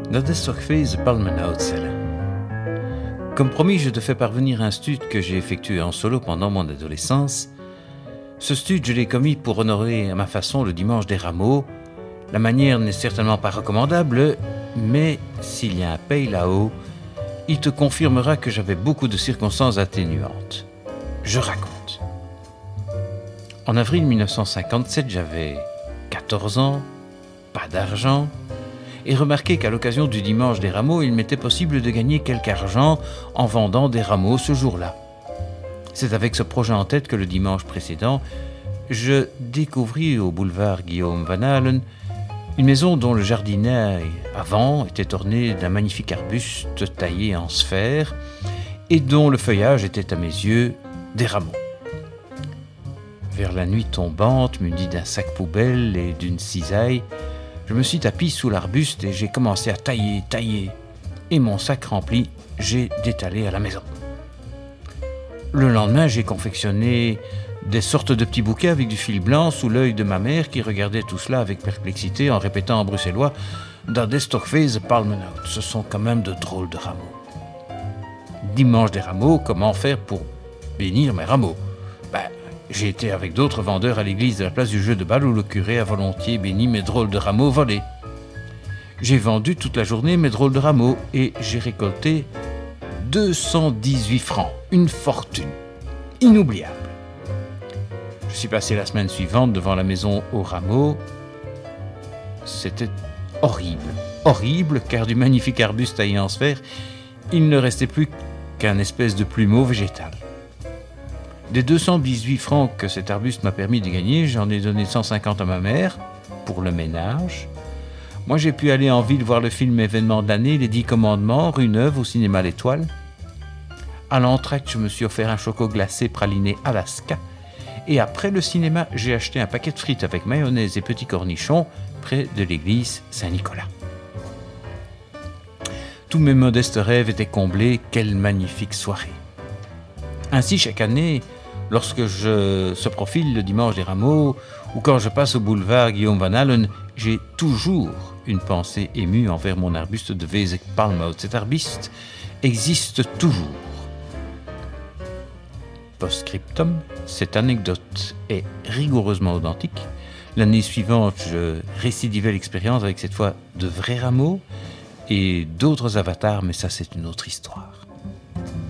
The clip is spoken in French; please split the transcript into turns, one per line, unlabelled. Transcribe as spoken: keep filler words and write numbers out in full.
Dat is toch feest Palmenhout, celle. Comme promis, je te fais parvenir un stud que j'ai effectué en solo pendant mon adolescence. Ce stud, je l'ai commis pour honorer à ma façon le dimanche des rameaux. La manière n'est certainement pas recommandable, mais s'il y a un paye là-haut, il te confirmera que j'avais beaucoup de circonstances atténuantes. Je raconte. En avril mille neuf cent cinquante-sept, j'avais quatorze ans, pas d'argent, et remarqué qu'à l'occasion du dimanche des rameaux, il m'était possible de gagner quelque argent en vendant des rameaux ce jour-là. C'est avec ce projet en tête que le dimanche précédent, je découvris au boulevard Guillaume Van Allen une maison dont le jardinet avant était orné d'un magnifique arbuste taillé en sphère et dont le feuillage était à mes yeux des rameaux. Vers la nuit tombante, muni d'un sac poubelle et d'une cisaille, je me suis tapis sous l'arbuste et j'ai commencé à tailler, tailler. Et mon sac rempli, j'ai détalé à la maison. Le lendemain, j'ai confectionné des sortes de petits bouquets avec du fil blanc sous l'œil de ma mère qui regardait tout cela avec perplexité en répétant en bruxellois « Dat is toch feest Palmenhout, ce sont quand même de drôles de rameaux. » Dimanche des rameaux, comment faire pour bénir mes rameaux? Ben, j'ai été avec d'autres vendeurs à l'église de la place du jeu de balle où le curé a volontiers béni mes drôles de rameaux volés. J'ai vendu toute la journée mes drôles de rameaux et j'ai récolté deux cent dix-huit francs, une fortune inoubliable. Je suis passé la semaine suivante devant la maison aux rameaux. C'était horrible, horrible, car du magnifique arbuste taillé en sphère, il ne restait plus qu'un espèce de plumeau végétal. Des deux cent dix-huit francs que cet arbuste m'a permis de gagner, j'en ai donné cent cinquante à ma mère, pour le ménage. Moi, j'ai pu aller en ville voir le film événement de l'année, Les Dix Commandements, rue Neuve, au cinéma L'Étoile. À l'entracte, je me suis offert un choco glacé praliné Alaska. Et après le cinéma, j'ai acheté un paquet de frites avec mayonnaise et petits cornichons près de l'église Saint-Nicolas. Tous mes modestes rêves étaient comblés. Quelle magnifique soirée! Ainsi, chaque année, lorsque je se profile le dimanche des rameaux ou quand je passe au boulevard Guillaume Van Allen, j'ai toujours une pensée émue envers mon arbuste de Weeze Palmenhout. Cet arbuste existe toujours. Post-scriptum, cette anecdote est rigoureusement authentique. L'année suivante, je récidivais l'expérience avec cette fois de vrais rameaux et d'autres avatars, mais ça c'est une autre histoire.